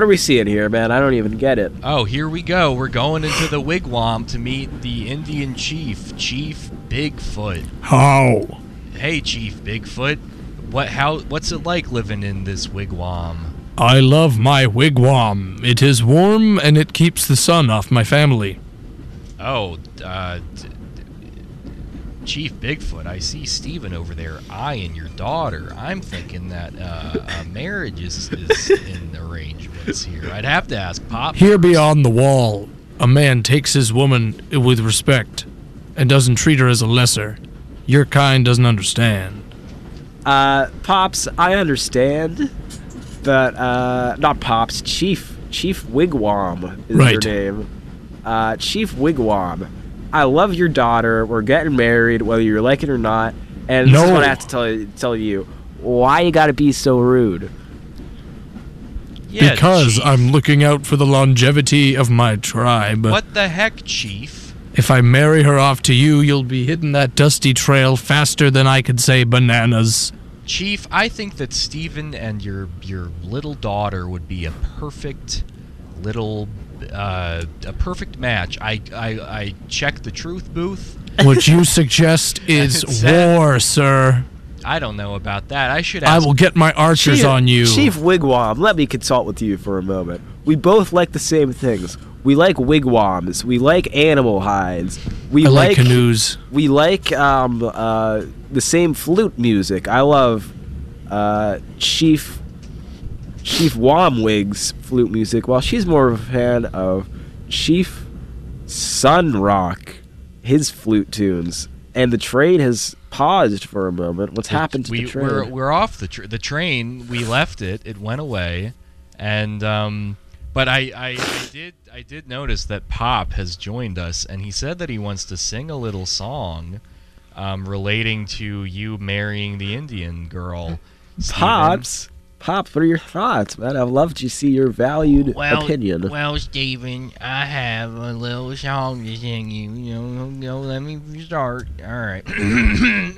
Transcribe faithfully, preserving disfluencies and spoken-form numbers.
are we seeing here, man? I don't even get it. Oh, here we go. We're going into the wigwam to meet the Indian chief, Chief Bigfoot. How? Hey, Chief Bigfoot. What? How? What's it like living in this wigwam? I love my wigwam. It is warm and it keeps the sun off my family. Oh, uh, d- d- Chief Bigfoot, I see Steven over there eyeing your daughter. I'm thinking that uh, a marriage is, is in arrangements here. I'd have to ask Pop. Here beyond the wall, a man takes his woman with respect and doesn't treat her as a lesser. Your kind doesn't understand. Uh, Pops, I understand, but, uh, not Pops, Chief, Chief Wigwam is Right. your name. Uh, Chief Wigwam, I love your daughter, we're getting married, whether you like it or not, and this is No. what I have to tell you, tell you. Why you gotta be so rude? Yeah, because Chief. I'm looking out for the longevity of my tribe. What the heck, Chief? If I marry her off to you, you'll be hitting that dusty trail faster than I could say bananas. Chief, I think that Steven and your your little daughter would be a perfect little uh, a perfect match. I I, I checked the truth booth. What you suggest is It said- war, sir. I don't know about that. I should I ask. will get my archers Chief, on you. Chief Wigwam, let me consult with you for a moment. We both like the same things. We like wigwams. We like animal hides. We I like canoes. We like um, uh, the same flute music. I love uh, Chief Chief Womwig's flute music, while she's more of a fan of Chief Sunrock, his flute tunes. And the trade has paused for a moment. What's happened to we, the trade? We're, we're off the tr- the train. We left it. It went away, and um, but I, I I did I did notice that Pop has joined us, and he said that he wants to sing a little song, um, relating to you marrying the Indian girl. Steven. Pops, Pops, what are your thoughts, man? I'd love to see your valued Well, opinion. well, Steven, I have a little song to sing you. You know, you know, let me start. All right.